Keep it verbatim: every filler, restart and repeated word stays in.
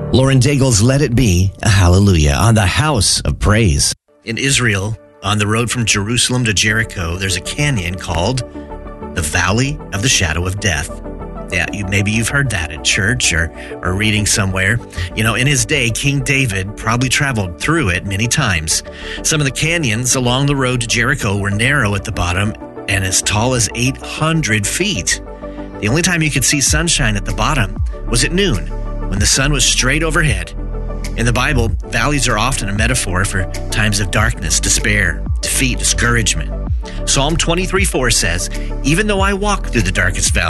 Lauren Daigle's Let It Be a Hallelujah on the House of Praise. In Israel, on the road from Jerusalem to Jericho, there's a canyon called the Valley of the Shadow of Death. Yeah, you, maybe you've heard that at church or, or reading somewhere. You know, in his day, King David probably traveled through it many times. Some of the canyons along the road to Jericho were narrow at the bottom and as tall as eight hundred feet. The only time you could see sunshine at the bottom was at noon, when the sun was straight overhead. In the Bible, valleys are often a metaphor for times of darkness, despair, defeat, discouragement. Psalm twenty-three four says, "Even though I walk through the darkest valley,